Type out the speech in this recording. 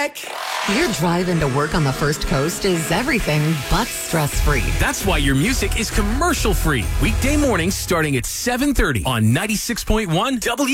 back. Your drive into work on the First Coast is everything but stress-free. That's why your music is commercial-free. Weekday mornings starting at 7:30 on 96.1 W.